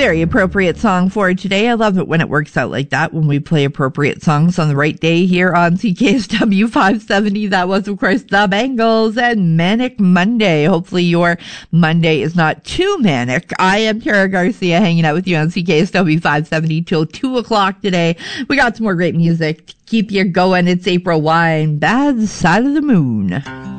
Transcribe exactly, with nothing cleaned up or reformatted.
Very appropriate song for today. I love it when it works out like that, when we play appropriate songs on the right day here on C K S W five seventy. That was, of course, The Bangles and Manic Monday. Hopefully your Monday is not too manic. I am Tara Garcia, hanging out with you on C K S W five seventy till two o'clock today. We got some more great music to keep you going. It's April Wine, Bad Side of the Moon.